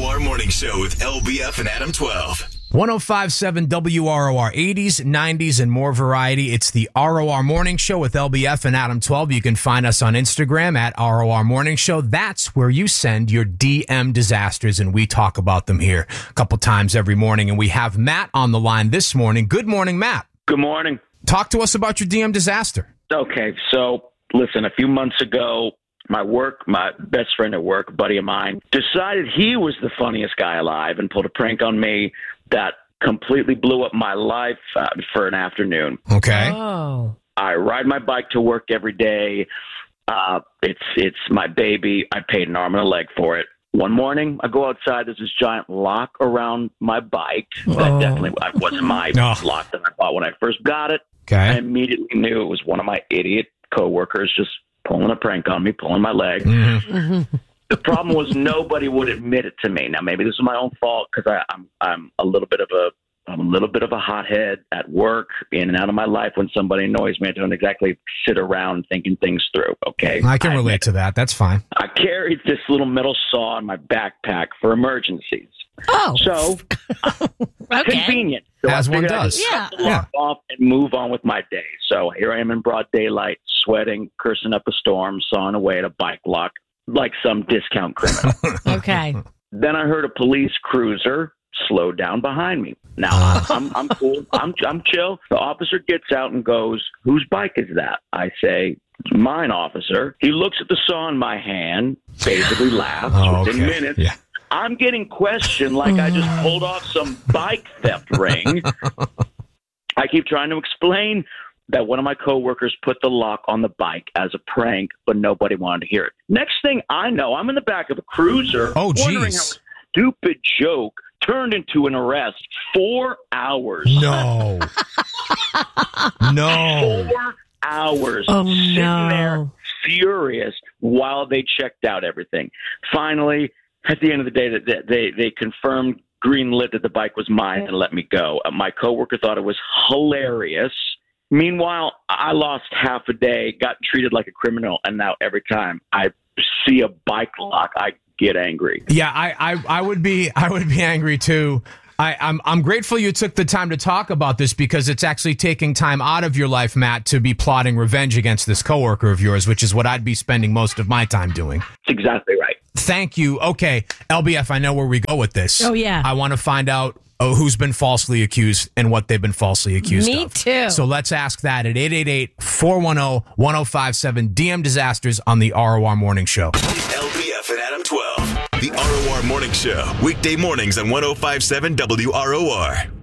ROR Morning Show with LBF and Adam 12. 105.7 WROR, 80s, 90s, and more variety. It's the ROR Morning Show with LBF and Adam 12. You can find us on Instagram at ROR Morning Show. That's where you send your DM disasters, and we talk about them here a couple times every morning. And we have Matt on the line this morning. Good morning, Matt. Good morning. Talk to us about your DM disaster. Okay, so listen, a few months ago, my best friend at work, a buddy of mine, decided he was the funniest guy alive and pulled a prank on me that completely blew up my life for an afternoon. Okay. Oh. I ride my bike to work every day. It's my baby. I paid an arm and a leg for it. One morning, I go outside. There's this giant lock around my bike. That definitely wasn't my lock that I bought when I first got it. Okay. I immediately knew it was one of my idiot coworkers just pulling a prank on me, pulling my leg. Mm-hmm. The problem was nobody would admit it to me. Now, maybe this is my own fault because I'm a little bit of a hothead at work, in and out of my life. When somebody annoys me, I don't exactly sit around thinking things through. Okay, I can relate to that. That's fine. I carried this little metal saw in my backpack for emergencies. Oh, So okay. convenient. So As I one figured I'd does. just Yeah. cut the lock off and move on with my day. So here I am in broad daylight, sweating, cursing up a storm, sawing away at a bike lock like some discount criminal. Okay. Then I heard a police cruiser slow down behind me. Now I'm cool. I'm chill. The officer gets out and goes, "Whose bike is that?" I say, "Mine, officer." He looks at the saw in my hand, basically laughs. Within minutes, Yeah. I'm getting questioned like I just pulled off some bike theft ring. I keep trying to explain that one of my coworkers put the lock on the bike as a prank, but nobody wanted to hear it. Next thing I know, I'm in the back of a cruiser, Oh, wondering how geez. a stupid joke turned into an arrest. 4 hours. No. No. 4 hours. Oh, sitting there no. furious while they checked out everything. Finally, at the end of the day, they confirmed, green lit that the bike was mine and let me go. My coworker thought it was hilarious. Meanwhile, I lost half a day, got treated like a criminal, and now every time I see a bike lock, I get angry. Yeah, I would be angry too. I'm grateful you took the time to talk about this because it's actually taking time out of your life, Matt, to be plotting revenge against this coworker of yours, which is what I'd be spending most of my time doing. That's exactly right. Thank you. Okay, LBF, I know where we go with this. Oh, yeah. I want to find out who's been falsely accused and what they've been falsely accused of. Me too. So let's ask that at 888-410-1057. DM disasters on the ROR Morning Show. LBF and Adam 12. The ROR Morning Show. Weekday mornings on 105.7 WROR.